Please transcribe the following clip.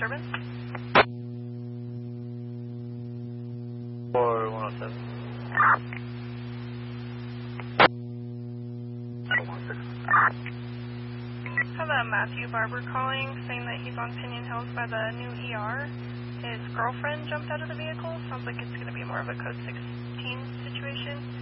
disturbance? 4107. 116. Have a Matthew Barber calling, saying that he's on Pinion Hills by the new ER. His girlfriend jumped out of the vehicle. Sounds like it's going to be more of a code 16 situation.